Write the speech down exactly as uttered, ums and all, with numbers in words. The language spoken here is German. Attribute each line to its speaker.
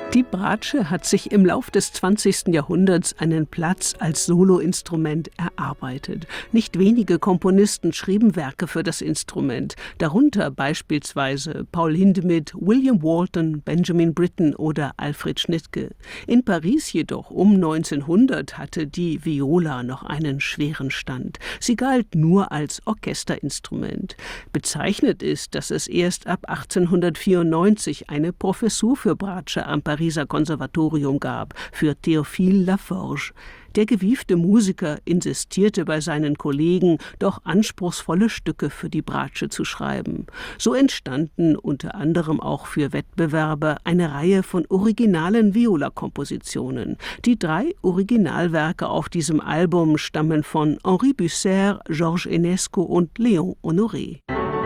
Speaker 1: Die Bratsche hat sich im Lauf des zwanzigsten Jahrhunderts einen Platz als Soloinstrument erarbeitet. Nicht wenige Komponisten schrieben Werke für das Instrument, darunter beispielsweise Paul Hindemith, William Walton, Benjamin Britten oder Alfred Schnittke. In Paris jedoch um neunzehnhundert hatte die Viola noch einen schweren Stand. Sie galt nur als Orchesterinstrument. Bezeichnet ist, dass es erst ab achtzehnhundertvierundneunzig eine Professur für Bratsche am Pariser Konservatorium gab, für Théophile Laforge. Der gewiefte Musiker insistierte bei seinen Kollegen, doch anspruchsvolle Stücke für die Bratsche zu schreiben. So entstanden unter anderem auch für Wettbewerbe eine Reihe von originalen Viola-Kompositionen. Die drei Originalwerke auf diesem Album stammen von Henri Bucer, Georges Enesco und Léon Honoré.